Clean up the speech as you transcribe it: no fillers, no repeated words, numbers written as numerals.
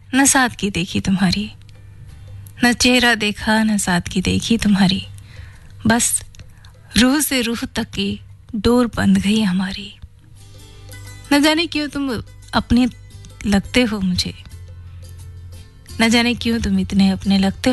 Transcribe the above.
न सादगी देखी तुम्हारी, न चेहरा देखा न सादगी देखी तुम्हारी, बस रूह से रूह तक की डोर बंध गई हमारी। न जाने क्यों तुम अपने लगते हो मुझे, न जाने क्यों तुम इतने अपने लगते